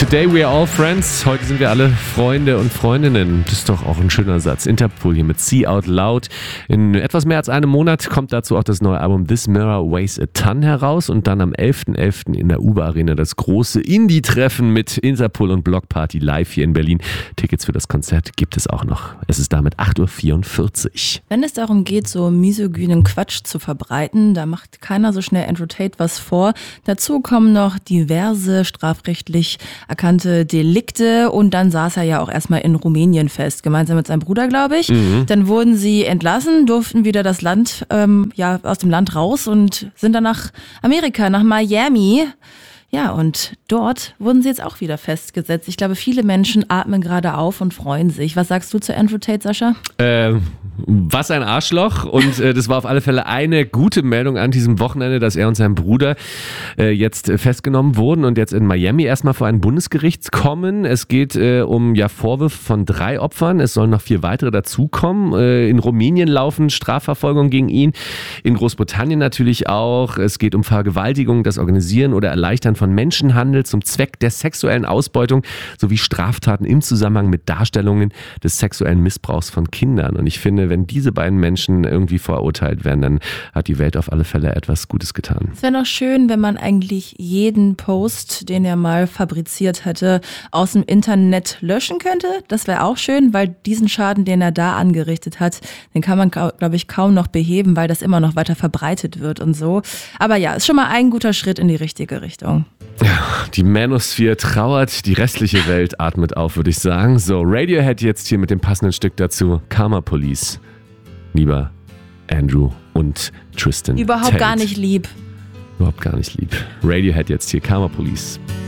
Today we are all friends. Heute sind wir alle Freunde und Freundinnen. Das ist doch auch ein schöner Satz. Interpol hier mit See Out Loud. In etwas mehr als einem Monat kommt dazu auch das neue Album This Mirror Weighs a Ton heraus. Und dann am 11.11. in der UBA Arena das große Indie-Treffen mit Interpol und Block Party live hier in Berlin. Tickets für das Konzert gibt es auch noch. Es ist damit 8.44 Uhr. Wenn es darum geht, so misogynen Quatsch zu verbreiten, da macht keiner so schnell Andrew Tate was vor. Dazu kommen noch diverse strafrechtlich erkannte Delikte und dann saß er ja auch erstmal in Rumänien fest, gemeinsam mit seinem Bruder, glaube ich. Dann wurden sie entlassen, durften wieder das Land, aus dem Land raus und sind dann nach Amerika, nach Miami. Ja, und dort wurden sie jetzt auch wieder festgesetzt. Ich glaube, viele Menschen atmen gerade auf und freuen sich. Was sagst du zu Andrew Tate, Sascha? Was ein Arschloch. Und das war auf alle Fälle eine gute Meldung an diesem Wochenende, dass er und sein Bruder jetzt festgenommen wurden und jetzt in Miami erstmal vor ein Bundesgericht kommen. Es geht um Vorwürfe von 3 Opfern. Es sollen noch 4 weitere dazukommen. In Rumänien laufen Strafverfolgungen gegen ihn. In Großbritannien natürlich auch. Es geht um Vergewaltigung, das Organisieren oder Erleichtern von Menschenhandel zum Zweck der sexuellen Ausbeutung sowie Straftaten im Zusammenhang mit Darstellungen des sexuellen Missbrauchs von Kindern. Und ich finde, wenn diese beiden Menschen irgendwie verurteilt werden, dann hat die Welt auf alle Fälle etwas Gutes getan. Es wäre noch schön, wenn man eigentlich jeden Post, den er mal fabriziert hätte, aus dem Internet löschen könnte. Das wäre auch schön, weil diesen Schaden, den er da angerichtet hat, den kann man, glaube ich, kaum noch beheben, weil das immer noch weiter verbreitet wird und so. Aber ja, ist schon mal ein guter Schritt in die richtige Richtung. Ja, die Manosphere trauert, die restliche Welt atmet auf, würde ich sagen. So, Radiohead jetzt hier mit dem passenden Stück dazu. Karma Police. Lieber Andrew und Tristan Überhaupt Tate. gar nicht lieb. Überhaupt gar nicht lieb. Radiohead jetzt hier, Karma Police.